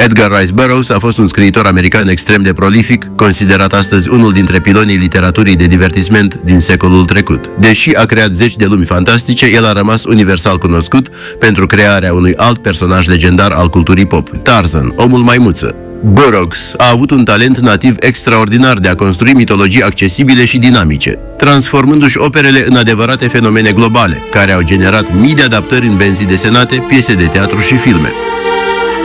Edgar Rice Burroughs a fost un scriitor american extrem de prolific, considerat astăzi unul dintre pilonii literaturii de divertisment din secolul trecut. Deși a creat zeci de lumi fantastice, el a rămas universal cunoscut pentru crearea unui alt personaj legendar al culturii pop, Tarzan, omul maimuță. Burroughs a avut un talent nativ extraordinar de a construi mitologii accesibile și dinamice, transformându-și operele în adevărate fenomene globale, care au generat mii de adaptări în benzi desenate, piese de teatru și filme.